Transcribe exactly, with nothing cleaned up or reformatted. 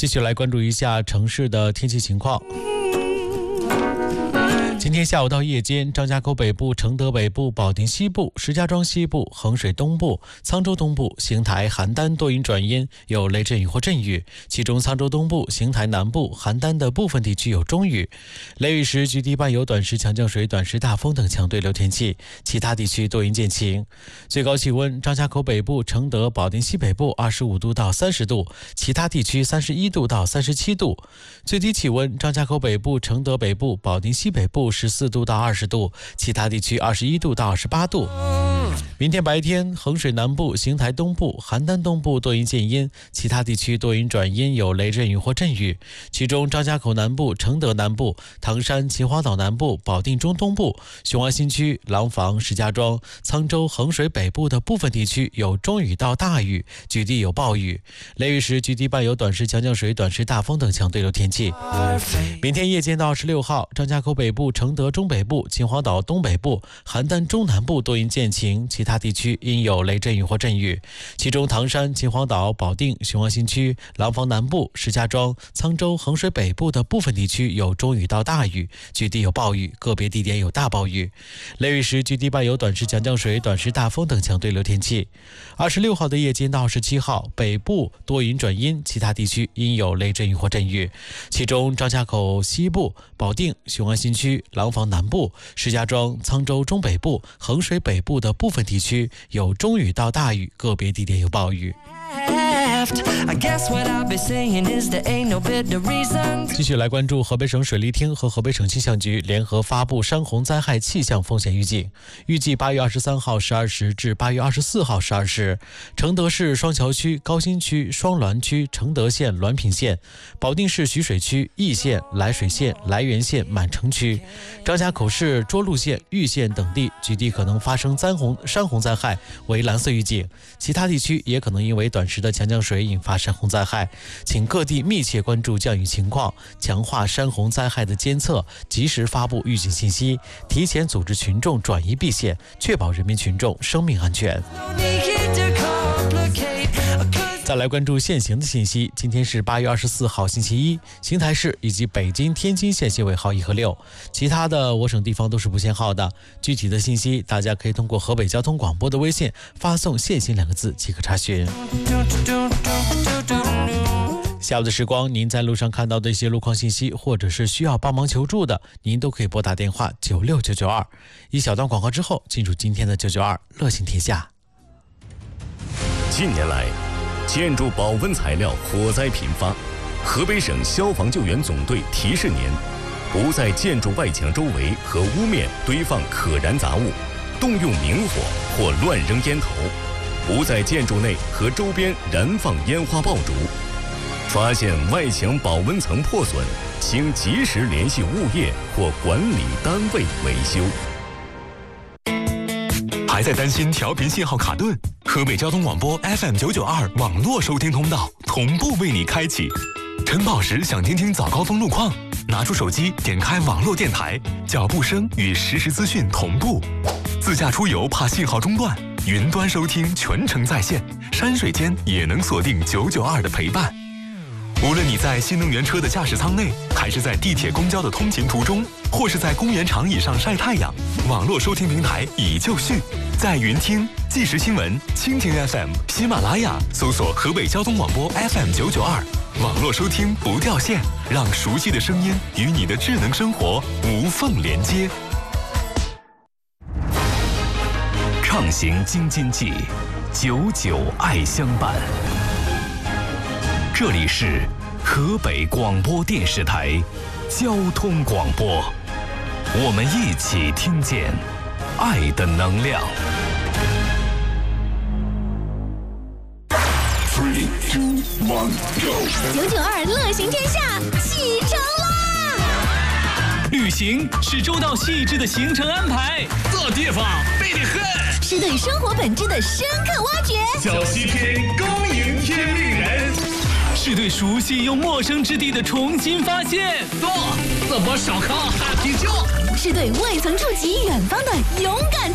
继续来关注一下城市的天气情况。今天下午到夜间，张家口北部、承德北部、保定西部、石家庄西部、衡水东部、沧州东部、邢台、邯郸多云转阴，有雷阵雨或阵雨，其中沧州东部、邢台南部、邯郸的部分地区有中雨。雷雨时局地伴有短时强降水、短时大风等强对流天气，其他地区多云见晴。最高气温，张家口北部、承德、保定西北部二十五度到三十度，其他地区三十一度到三十七度。最低气温，张家口北部、承德北部、保定西北部十四度到二十度，其他地区二十一度到二十八度。明天白天，衡水南部、邢台东部、邯郸东部多云见阴，其他地区多云转阴，有雷阵雨或阵雨。其中张家口南部、承德南部、唐山、秦皇岛南部、保定中东部、雄安新区、廊坊、石家庄、沧州、衡水北部的部分地区有中雨到大雨，局地有暴雨。雷雨时局地伴有短时强降水、短时大风等强对流天气。明天夜间到二十六号，张家口北部、承德中北部、秦皇岛东北部、邯郸中南部多云见晴，其他地区因有雷阵雨或阵雨。其中唐山、秦皇岛、保定、雄安新区、廊坊南部、石家庄、沧州、衡水北部的部分地区有中雨到大雨，局地有暴雨，个别地点有大暴雨。雷雨时局地伴有短时强降水、短时大风等强对流天气。二十六号的夜间到二十七号，北部多云转阴，其他地区因有雷阵雨或阵雨。其中张家口西部、保定、雄安新区、廊坊南部、石家庄、沧州中北部、衡水北部的部分地区有中雨到大雨，个别地点有暴雨。继续来关注河北省水利厅和河北省气象局联合发布山洪灾害气象风险预警。预计八月二十三号十二时至八月二十四号十二时，承德市双桥区、高新区、双滦区、承德县、滦平县，保定市徐水区、易县、涞水县、涞源县、满城区，张家口市涿鹿县、玉县等地局地可能发生山洪山洪灾害，为蓝色预警。其他地区也可能因为短时的强降水引发山洪灾害，请各地密切关注降雨情况，强化山洪灾害的监测，及时发布预警信息，提前组织群众转移避险，确保人民群众生命安全。再来关注限行的信息。今天是八月二十四号星期一，邢台市以及北京、天津限行尾号一和六，其他的我省地方都是不限号的。具体的信息大家可以通过河北交通广播的微信发送限行两个字即可查询。下午的时光，您在路上看到的一些路况信息，或者是需要帮忙求助的，您都可以拨打电话九六九九二。一小段广告之后，进入今天的九九二乐行天下。 近年来，建筑保温材料火灾频发，河北省消防救援总队提示您：不在建筑外墙周围和屋面堆放可燃杂物，动用明火或乱扔烟头，不在建筑内和周边燃放烟花爆竹。发现外墙保温层破损，请及时联系物业或管理单位维修。 还在担心调频信号卡顿？河北交通广播 F M 九九二网络收听通道同步为你开启。晨跑时想听听早高峰路况，拿出手机点开网络电台，脚步声与实时资讯同步。自驾出游怕信号中断，云端收听全程在线，山水间也能锁定九九二的陪伴。无论你在新能源车的驾驶舱内，还是在地铁公交的通勤途中，或是在公园长椅上晒太阳，网络收听平台已就绪，在云听、即时新闻、蜻蜓 F M、喜马拉雅搜索河北交通广播 F M 九九二，网络收听不掉线，让熟悉的声音与你的智能生活无缝连接。 畅行京津冀，久久爱相伴。这里是河北广播电视台交通广播，我们一起听见爱的能量。 three, two, one, go！ 九九二乐行天下启程啦！ 旅行是周到细致的行程安排， 这地方美得很， 是对生活本质的深刻挖掘。 小西天恭迎天命人， 是对熟悉又陌生之地的重新发现。 走，这波烧烤、哈啤酒， 是对未曾触及远方的勇敢。